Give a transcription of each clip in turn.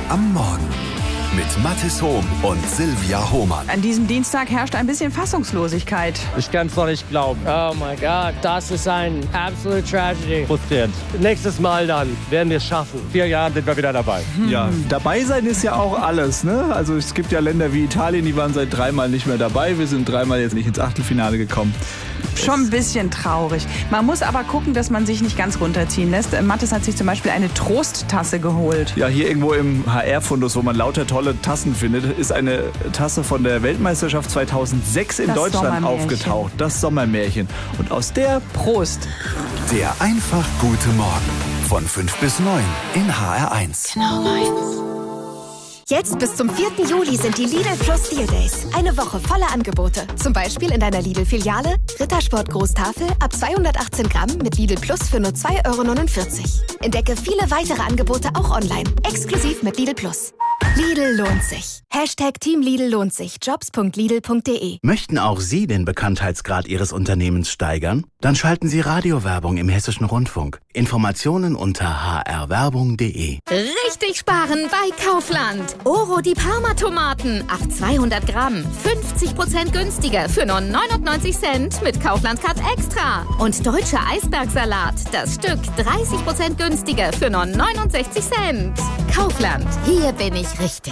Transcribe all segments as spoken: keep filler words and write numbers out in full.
am Morgen mit Mathis Hohm und Silvia Hohmann. An diesem Dienstag herrscht ein bisschen Fassungslosigkeit. Ich kann es noch nicht glauben. Oh mein Gott, das ist ein absolute Tragedy. Frustrierend. Nächstes Mal dann werden wir es schaffen. In vier Jahren sind wir wieder dabei. Hm. Ja, dabei sein ist ja auch alles, ne? Also es gibt ja Länder wie Italien, die waren seit dreimal nicht mehr dabei. Wir sind dreimal jetzt nicht ins Achtelfinale gekommen. Schon ein bisschen traurig. Man muss aber gucken, dass man sich nicht ganz runterziehen lässt. Mathis hat sich zum Beispiel eine Trosttasse geholt. Ja, hier irgendwo im H R-Fundus, wo man lauter tolle Tassen findet, ist eine Tasse von der Weltmeisterschaft zweitausendsechs in Das Deutschland aufgetaucht. Das Sommermärchen. Und aus der Prost. Der einfach gute Morgen von fünf bis neun in H R eins. Genau meins. Jetzt bis zum vierten Juli sind die Lidl Plus Deal Days. Eine Woche voller Angebote. Zum Beispiel in deiner Lidl-Filiale Rittersport Großtafel ab zweihundertachtzehn Gramm mit Lidl Plus für nur zwei Euro neunundvierzig. Entdecke viele weitere Angebote auch online. Exklusiv mit Lidl Plus. Lidl lohnt sich. Hashtag Team Lidl lohnt sich. Jobs punkt lidl punkt de. Möchten auch Sie den Bekanntheitsgrad Ihres Unternehmens steigern? Dann schalten Sie Radiowerbung im Hessischen Rundfunk. Informationen unter h r werbung punkt de. Richtig sparen bei Kaufland. Oro die Parma-Tomaten ab zweihundert Gramm. fünfzig Prozent günstiger für nur neunundneunzig Cent mit Kaufland Cut Extra. Und deutscher Eisbergsalat. Das Stück dreißig Prozent günstiger für nur neunundsechzig Cent. Kaufland. Hier bin ich richtig.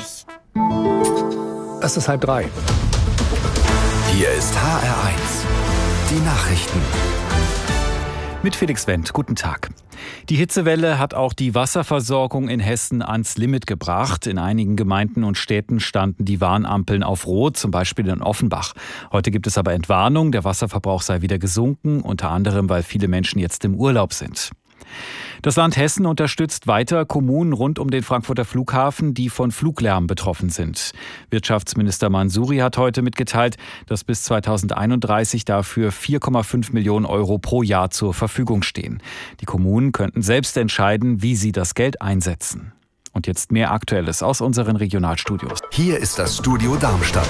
Es ist halb drei. Hier ist H R eins. Die Nachrichten. Mit Felix Wendt. Guten Tag. Die Hitzewelle hat auch die Wasserversorgung in Hessen ans Limit gebracht. In einigen Gemeinden und Städten standen die Warnampeln auf Rot, zum Beispiel in Offenbach. Heute gibt es aber Entwarnung, der Wasserverbrauch sei wieder gesunken, unter anderem, weil viele Menschen jetzt im Urlaub sind. Das Land Hessen unterstützt weiter Kommunen rund um den Frankfurter Flughafen, die von Fluglärm betroffen sind. Wirtschaftsminister Mansouri hat heute mitgeteilt, dass bis zweitausendeinunddreißig dafür vier Komma fünf Millionen Euro pro Jahr zur Verfügung stehen. Die Kommunen könnten selbst entscheiden, wie sie das Geld einsetzen. Und jetzt mehr Aktuelles aus unseren Regionalstudios. Hier ist das Studio Darmstadt.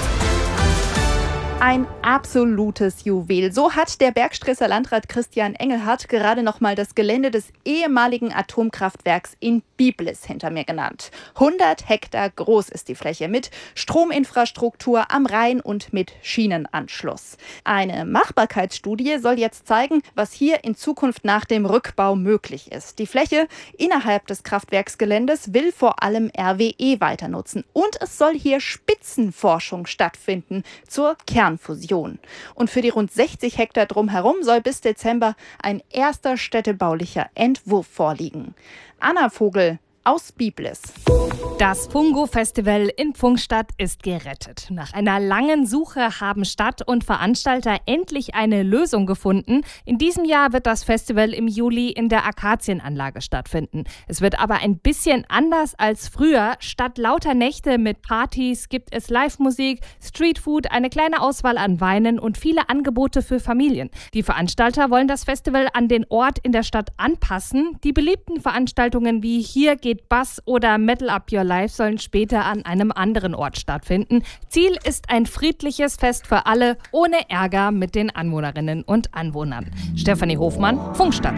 Ein absolutes Juwel. So hat der Bergstresser Landrat Christian Engelhardt gerade noch mal das Gelände des ehemaligen Atomkraftwerks in Biblis hinter mir genannt. hundert Hektar groß ist die Fläche mit Strominfrastruktur am Rhein und mit Schienenanschluss. Eine Machbarkeitsstudie soll jetzt zeigen, was hier in Zukunft nach dem Rückbau möglich ist. Die Fläche innerhalb des Kraftwerksgeländes will vor allem R W E weiter nutzen. Und es soll hier Spitzenforschung stattfinden zur Kernfusion. Und für die rund sechzig Hektar drumherum soll bis Dezember ein erster städtebaulicher Entwurf vorliegen. Anna Vogel aus Biblis. Das Fungo-Festival in Pfungstadt ist gerettet. Nach einer langen Suche haben Stadt und Veranstalter endlich eine Lösung gefunden. In diesem Jahr wird das Festival im Juli in der Akazienanlage stattfinden. Es wird aber ein bisschen anders als früher. Statt lauter Nächte mit Partys gibt es Live-Musik, Streetfood, eine kleine Auswahl an Weinen und viele Angebote für Familien. Die Veranstalter wollen das Festival an den Ort in der Stadt anpassen. Die beliebten Veranstaltungen wie Hier geht Bass oder Metal Up Your Life sollen später an einem anderen Ort stattfinden. Ziel ist ein friedliches Fest für alle, ohne Ärger mit den Anwohnerinnen und Anwohnern. Stefanie Hofmann, Pfungstadt.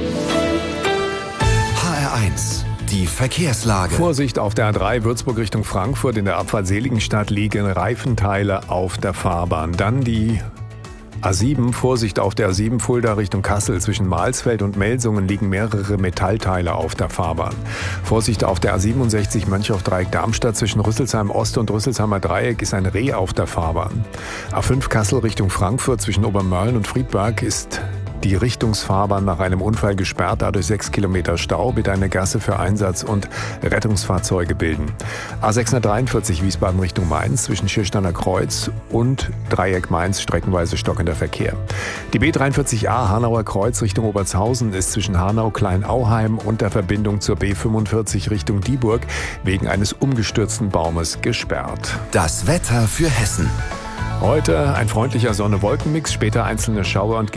H R eins. Die Verkehrslage. Vorsicht auf der A drei Würzburg Richtung Frankfurt. In der Abfahrt Seligenstadt liegen Reifenteile auf der Fahrbahn. Dann die A sieben, Vorsicht auf der A sieben Fulda Richtung Kassel. Zwischen Mahlsfeld und Melsungen liegen mehrere Metallteile auf der Fahrbahn. Vorsicht auf der A siebenundsechzig Mönchau-Dreieck Darmstadt. Zwischen Rüsselsheim Ost und Rüsselsheimer Dreieck ist ein Reh auf der Fahrbahn. A fünf Kassel Richtung Frankfurt. Zwischen Obermörlen und Friedberg ist die Richtungsfahrbahn nach einem Unfall gesperrt, dadurch sechs Kilometer Stau, bitte eine Gasse für Einsatz- und Rettungsfahrzeuge bilden. A sechshundertdreiundvierzig Wiesbaden Richtung Mainz, zwischen Schirsteiner Kreuz und Dreieck Mainz streckenweise stockender Verkehr. Die B dreiundvierzig A Hanauer Kreuz Richtung Obertshausen ist zwischen Hanau-Kleinauheim und der Verbindung zur B fünfundvierzig Richtung Dieburg wegen eines umgestürzten Baumes gesperrt. Das Wetter für Hessen. Heute ein freundlicher Sonne-Wolken-Mix, später einzelne Schauer und